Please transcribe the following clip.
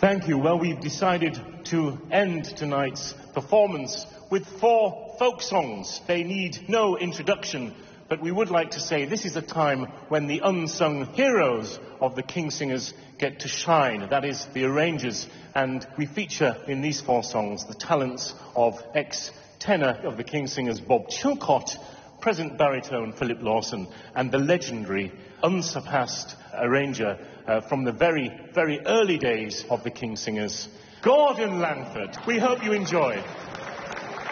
Thank you. Well, we've decided to end tonight's performance with 4 folk songs. They need no introduction, but we would like to say this is a time when the unsung heroes of the Kingsingers get to shine. That is, the arrangers. And we feature in these 4 songs the talents of ex-tenor of the Kingsingers, Bob Chilcott, present baritone Philip Lawson, and the legendary, unsurpassed arranger from the very, very early days of the Kingsingers, Gordon Langford. We hope you enjoy.